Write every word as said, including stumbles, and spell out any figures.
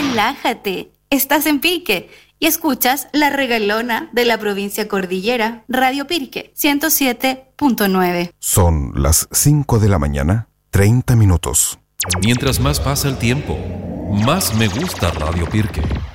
Relájate, estás en Pirque y escuchas La Regalona de la provincia Cordillera, Radio Pirque, ciento siete punto nueve. Son las cinco de la mañana, treinta minutos. Mientras más pasa el tiempo, más me gusta Radio Pirque.